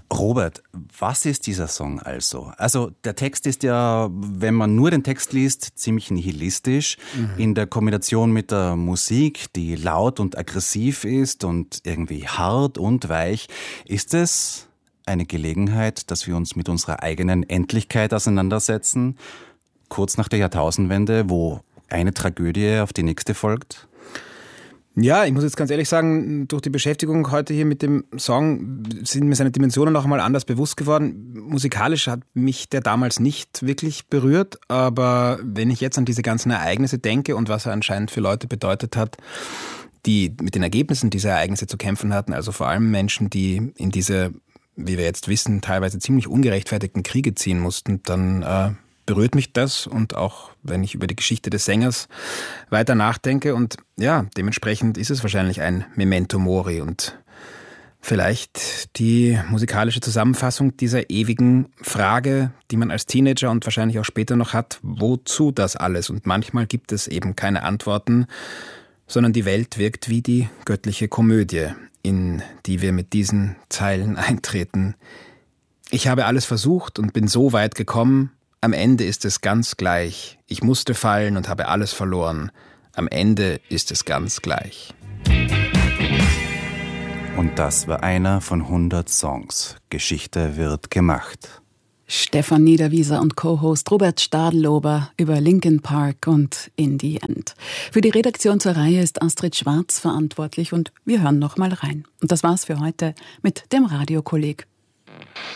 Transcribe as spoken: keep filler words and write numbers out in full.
Robert, was ist dieser Song also? Also der Text ist ja, wenn man nur den Text liest, ziemlich nihilistisch. Mhm. In der Kombination mit der Musik, die laut und aggressiv ist und irgendwie hart und weich, ist es eine Gelegenheit, dass wir uns mit unserer eigenen Endlichkeit auseinandersetzen, kurz nach der Jahrtausendwende, wo eine Tragödie auf die nächste folgt? Ja, ich muss jetzt ganz ehrlich sagen, durch die Beschäftigung heute hier mit dem Song sind mir seine Dimensionen noch einmal anders bewusst geworden. Musikalisch hat mich der damals nicht wirklich berührt, aber wenn ich jetzt an diese ganzen Ereignisse denke und was er anscheinend für Leute bedeutet hat, die mit den Ergebnissen dieser Ereignisse zu kämpfen hatten, also vor allem Menschen, die in diese, wie wir jetzt wissen, teilweise ziemlich ungerechtfertigten Kriege ziehen mussten, dann äh, berührt mich das, und auch wenn ich über die Geschichte des Sängers weiter nachdenke, und ja, dementsprechend ist es wahrscheinlich ein Memento Mori und vielleicht die musikalische Zusammenfassung dieser ewigen Frage, die man als Teenager und wahrscheinlich auch später noch hat, wozu das alles? Und manchmal gibt es eben keine Antworten, sondern die Welt wirkt wie die göttliche Komödie, in die wir mit diesen Zeilen eintreten. Ich habe alles versucht und bin so weit gekommen. Am Ende ist es ganz gleich. Ich musste fallen und habe alles verloren. Am Ende ist es ganz gleich. Und das war einer von hundert Songs. Geschichte wird gemacht. Stefan Niederwieser und Co-Host Robert Stadelober über Linkin Park und In the End. Für die Redaktion zur Reihe ist Astrid Schwarz verantwortlich, und wir hören noch mal rein. Und das war's für heute mit dem Radiokolleg.